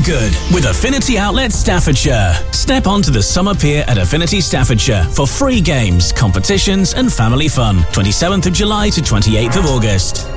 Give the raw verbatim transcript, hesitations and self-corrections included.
good with Affinity Outlet Staffordshire. Step onto the summer pier at Affinity Staffordshire for free games, competitions and family fun. twenty-seventh of July to twenty-eighth of August.